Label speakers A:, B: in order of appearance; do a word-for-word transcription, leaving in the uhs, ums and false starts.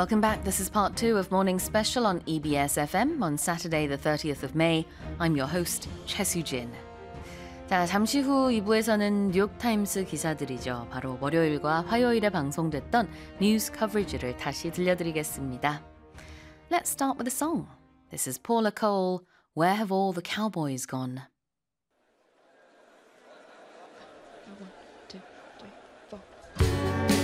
A: Welcome back. This is part two of Morning Special on E B S F M on Saturday the thirtieth of May. I'm your host, 최수진. 자, 잠시 후 이 부에서는 뉴욕타임스 기사들이죠. 바로 월요일과 화요일에 방송됐던 뉴스 커버리지를 다시 들려드리겠습니다. Let's start with a song. This is Paula Cole, Where Have All the Cowboys Gone?